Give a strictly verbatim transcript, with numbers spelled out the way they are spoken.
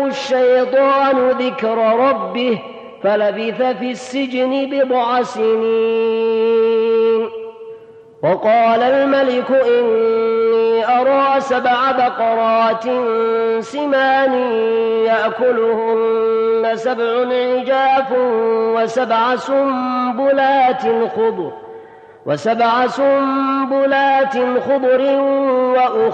الشيطان ذكر ربه فلبث في السجن بضع سنين. وقال الملك إني أرى سبع بقرات سمان يأكلهن سبع عجاف وسبع سنبلات خضر وسبع سنبلات خضر وأخرى